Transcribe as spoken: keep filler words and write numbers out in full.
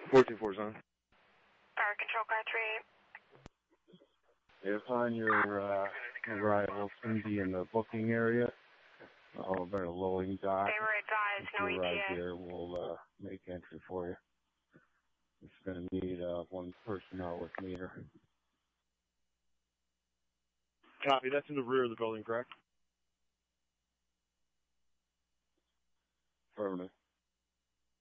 four two four zone. Fire control car three. If on your uh, arrival, Cindy in the booking area, oh, very loading dock. They were advised, no E T A. Right there, we'll uh, make entry for you. It's going to need uh, one personnel with meter. Copy. That's in the rear of the building, correct?